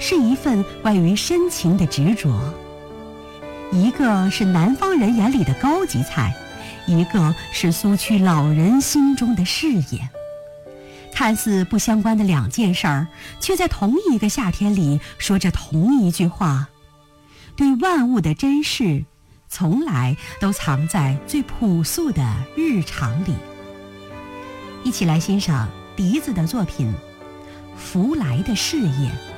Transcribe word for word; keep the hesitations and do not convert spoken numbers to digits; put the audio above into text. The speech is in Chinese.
是一份关于深情的执着。一个是南方人眼里的高级菜，一个是苏区老人心中的事业。看似不相关的两件事儿，却在同一个夏天里说着同一句话。对万物的珍视，从来都藏在最朴素的日常里。一起来欣赏笛子的作品《福来的事业》。